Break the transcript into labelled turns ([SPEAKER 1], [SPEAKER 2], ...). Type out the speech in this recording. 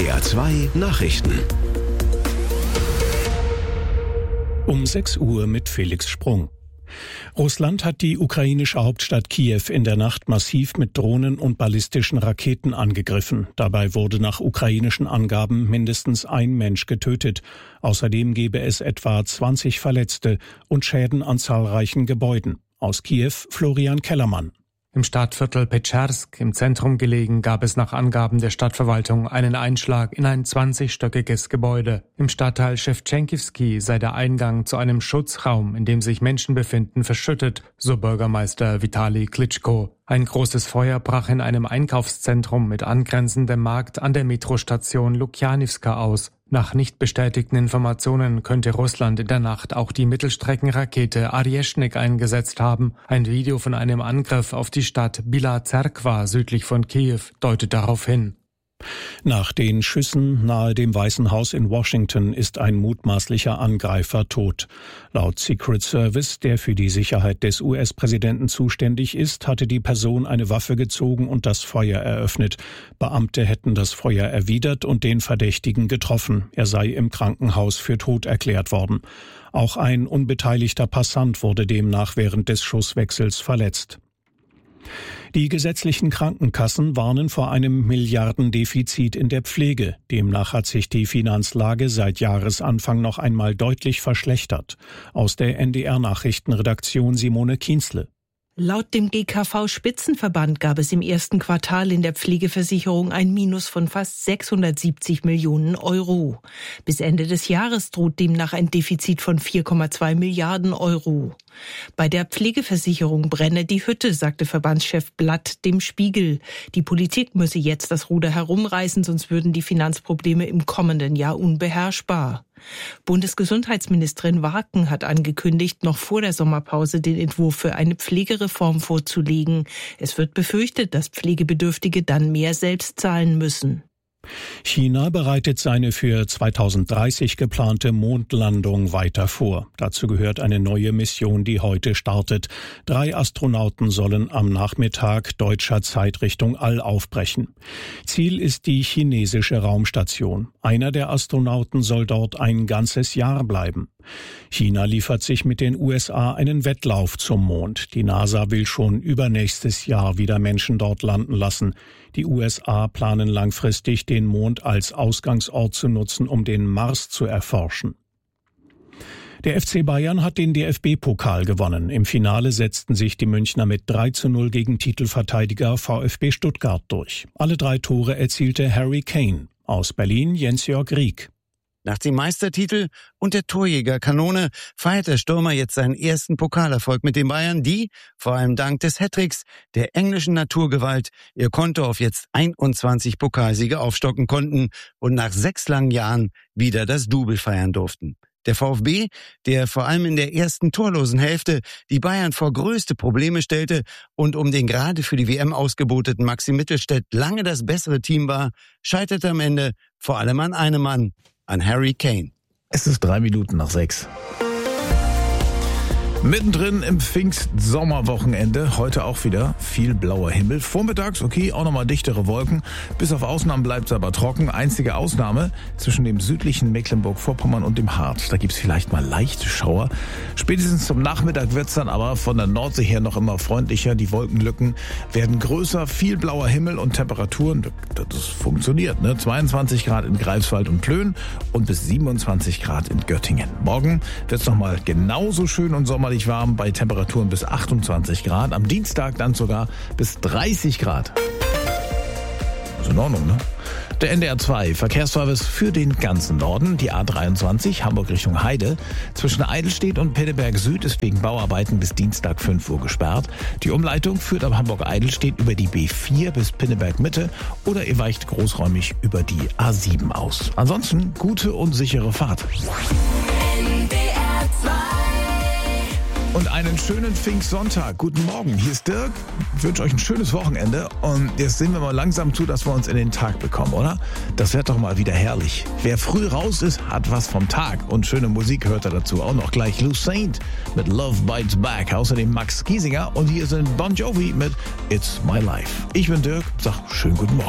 [SPEAKER 1] NDR 2 Nachrichten.
[SPEAKER 2] Um 6 Uhr mit Felix Sprung. Russland hat die ukrainische Hauptstadt Kiew in der Nacht massiv mit Drohnen und ballistischen Raketen angegriffen. Dabei wurde nach ukrainischen Angaben mindestens ein Mensch getötet. Außerdem gebe es etwa 20 Verletzte und Schäden an zahlreichen Gebäuden. Aus Kiew Florian Kellermann.
[SPEAKER 3] Im Stadtviertel Petscharsk, im Zentrum gelegen, gab es nach Angaben der Stadtverwaltung einen Einschlag in ein 20-stöckiges Gebäude. Im Stadtteil Schewtschenkivsky sei der Eingang zu einem Schutzraum, in dem sich Menschen befinden, verschüttet, so Bürgermeister Vitali Klitschko. Ein großes Feuer brach in einem Einkaufszentrum mit angrenzendem Markt an der Metrostation Lukjanivska aus. Nach nicht bestätigten Informationen könnte Russland in der Nacht auch die Mittelstreckenrakete Arieschnik eingesetzt haben. Ein Video von einem Angriff auf die Stadt Bila Zerkva südlich von Kiew deutet darauf hin.
[SPEAKER 2] Nach den Schüssen nahe dem Weißen Haus in Washington ist ein mutmaßlicher Angreifer tot. Laut Secret Service, der für die Sicherheit des US-Präsidenten zuständig ist, hatte die Person eine Waffe gezogen und das Feuer eröffnet. Beamte hätten das Feuer erwidert und den Verdächtigen getroffen. Er sei im Krankenhaus für tot erklärt worden. Auch ein unbeteiligter Passant wurde demnach während des Schusswechsels verletzt. Die gesetzlichen Krankenkassen warnen vor einem Milliardendefizit in der Pflege. Demnach hat sich die Finanzlage seit Jahresanfang noch einmal deutlich verschlechtert. Aus der NDR-Nachrichtenredaktion Simone Kienzle.
[SPEAKER 4] Laut dem GKV-Spitzenverband gab es im ersten Quartal in der Pflegeversicherung ein Minus von fast 670 Millionen Euro. Bis Ende des Jahres droht demnach ein Defizit von 4,2 Milliarden Euro. Bei der Pflegeversicherung brenne die Hütte, sagte Verbandschef Blatt dem Spiegel. Die Politik müsse jetzt das Ruder herumreißen, sonst würden die Finanzprobleme im kommenden Jahr unbeherrschbar. Bundesgesundheitsministerin Warken hat angekündigt, noch vor der Sommerpause den Entwurf für eine Pflegereform vorzulegen. Es wird befürchtet, dass Pflegebedürftige dann mehr selbst zahlen müssen.
[SPEAKER 2] China bereitet seine für 2030 geplante Mondlandung weiter vor. Dazu gehört eine neue Mission, die heute startet. 3 Astronauten sollen am Nachmittag deutscher Zeit Richtung All aufbrechen. Ziel ist die chinesische Raumstation. Einer der Astronauten soll dort ein ganzes Jahr bleiben. China liefert sich mit den USA einen Wettlauf zum Mond. Die NASA will schon übernächstes Jahr wieder Menschen dort landen lassen. Die USA planen langfristig, den Mond als Ausgangsort zu nutzen, um den Mars zu erforschen. Der FC Bayern hat den DFB-Pokal gewonnen. Im Finale setzten sich die Münchner mit 3:0 gegen Titelverteidiger VfB Stuttgart durch. Alle 3 Tore erzielte Harry Kane. Aus Berlin Jens-Jörg Rieck.
[SPEAKER 5] Nach dem Meistertitel und der Torjägerkanone feiert der Stürmer jetzt seinen ersten Pokalerfolg mit den Bayern, die, vor allem dank des Hattricks der englischen Naturgewalt, ihr Konto auf jetzt 21 Pokalsiege aufstocken konnten und nach 6 langen Jahren wieder das Double feiern durften. Der VfB, der vor allem in der ersten torlosen Hälfte die Bayern vor größte Probleme stellte und um den gerade für die WM ausgeboteten Maxi Mittelstädt lange das bessere Team war, scheiterte am Ende vor allem an einem Mann, an Harry Kane.
[SPEAKER 6] Es ist 3 Minuten nach 6. Mittendrin im Pfingst-Sommerwochenende, heute auch wieder viel blauer Himmel. Vormittags, okay, auch nochmal dichtere Wolken. Bis auf Ausnahmen bleibt es aber trocken. Einzige Ausnahme zwischen dem südlichen Mecklenburg-Vorpommern und dem Harz. Da gibt es vielleicht mal leichte Schauer. Spätestens zum Nachmittag wird es dann aber von der Nordsee her noch immer freundlicher. Die Wolkenlücken werden größer, viel blauer Himmel und Temperaturen, das funktioniert, ne? 22 Grad in Greifswald und Plön und bis 27 Grad in Göttingen. Morgen wird es nochmal genauso schön und sommerlich warm bei Temperaturen bis 28 Grad. Am Dienstag dann sogar bis 30 Grad. Ist in Ordnung, ne? Der NDR 2 Verkehrsservice für den ganzen Norden. Die A23 Hamburg Richtung Heide. Zwischen Eidelstedt und Pinneberg Süd ist wegen Bauarbeiten bis Dienstag 5 Uhr gesperrt. Die Umleitung führt ab Hamburg-Eidelstedt über die B4 bis Pinneberg Mitte oder ihr weicht großräumig über die A7 aus. Ansonsten gute und sichere Fahrt. Und einen schönen Pfingstsonntag. Guten Morgen, hier ist Dirk. Ich wünsche euch ein schönes Wochenende. Und jetzt sehen wir mal langsam zu, dass wir uns in den Tag bekommen, oder? Das wird doch mal wieder herrlich. Wer früh raus ist, hat was vom Tag. Und schöne Musik hört er dazu. Auch noch gleich Lou Saint mit Love Bites Back. Außerdem Max Giesinger. Und hier sind Bon Jovi mit It's My Life. Ich bin Dirk, sag schönen guten Morgen.